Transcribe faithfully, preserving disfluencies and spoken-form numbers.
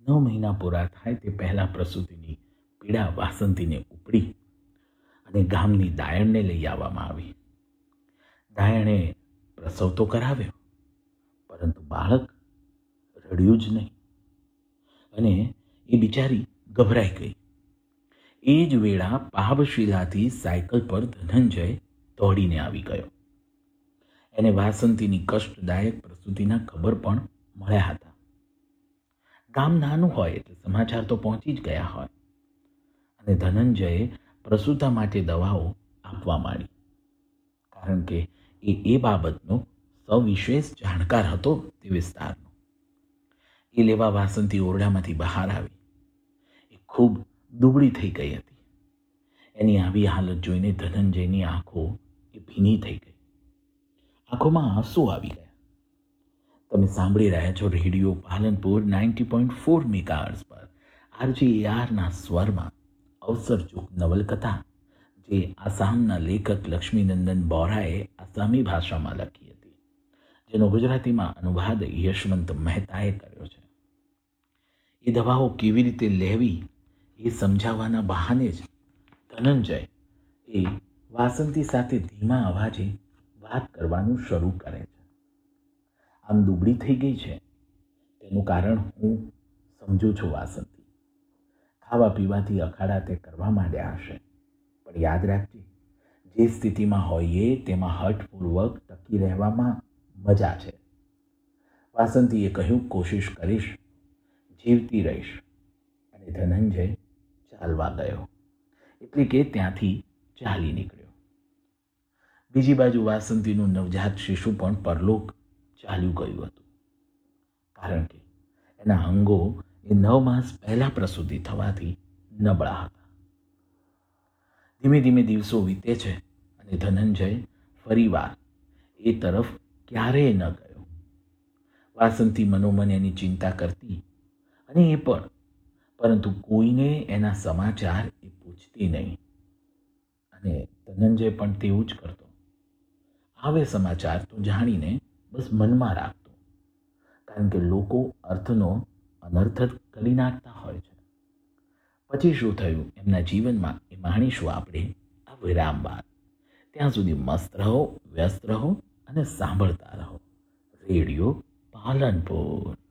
નવ મહિના પૂરા થાય તે પહેલાં પ્રસૂતિની પીડા વાસંતીને ઉપડી અને ગામની દાયણને લઈ આવવામાં આવી. દાયણે પ્રસવ તો કરાવ્યો, પરંતુ બાળક રડ્યું જ નહીં અને એ બિચારી ગભરાઈ ગઈ. એ જ વેળા પાવશિલાથી સાયકલ પર ધનંજય દોડીને આવી ગયો. એને વાસંતીની કષ્ટદાયક પ્રસૂતિના ખબર પણ મળ્યા હતા. ગામ નાનું હોય એટલે સમાચાર તો પહોંચી જ ગયા હોય અને ધનંજયે પ્રસૂતા માટે દવાઓ આપવા માંડી, કારણ કે એ એ બાબતનો સવિશેષ જાણકાર હતો તે વિસ્તારનો. એ લેવા વાસંતી ઓરડામાંથી બહાર આવી. એ ખૂબ દુબળી થઈ ગઈ હતી. એની આવી હાલત જોઈને ધનંજયની આંખો એ ભીની થઈ ગઈ. આંખોમાં આંસુ આવી ગયા. તમે સાંભળી રહ્યા છો radio Palanpur ninety point four megahertz પર આરજીએઆરના સ્વરમાં અવસરચૂક નવલકથા, જે આસામના લેખક લક્ષ્મીનંદન બોરાએ આસામી ભાષામાં લખી હતી, જેનો ગુજરાતીમાં અનુવાદ યશવંત મહેતાએ કર્યો છે. એ દવાઓ કેવી રીતે લેવી એ સમજાવવાના બહાને જ ધનંજય એ વાસંતી સાથે ધીમા અવાજે વાત કરવાનું શરૂ કરે છે. આમ દુબળી થઈ ગઈ છે તેનું કારણ હું સમજું છું વાસંતી. ખાવા પીવાથી અખાડા તે કરવા માંડ્યા હશે, પણ યાદ રાખજે, જે સ્થિતિમાં હોઈએ તેમાં હઠપૂર્વક ટકી રહેવામાં મજા છે. વાસંતીએ કહ્યું, કોશિશ કરીશ, જીવતી રહીશ. અને ધનંજય ચાલવા ગયો, એટલે કે ત્યાંથી ચાલી નીકળ્યો. બીજી બાજુ વાસંતીનું નવજાત શિશુ પણ પરલોક ચાલ્યું ગયું હતું, કારણ કે એના અંગો એ નવ માસ પહેલાં પ્રસૂતિ થવાથી નબળા હતા. ધીમે ધીમે દિવસો વીતે છે અને ધનંજય ફરીવાર એ તરફ ક્યારેય ન ગયો. વાસંતી મનોમન એની ચિંતા કરતી અને એ પણ, પરંતુ કોઈને એના સમાચાર એ પૂછતી નહીં. અને ધનંજય પણ તેવું જ કરતો. આવે સમાચાર તો જાણીને બસ મનમાં રાખતો, કારણ કે લોકો અર્થનો અનર્થ કરી નાખતા હોય છે. પછી શું થયું એમના જીવનમાં એ માણીશું આપણે આ વિરામ બાદ. ત્યાં સુધી મસ્ત રહો, વ્યસ્ત રહો અને સાંભળતા રહો રેડિયો પાલનપુર.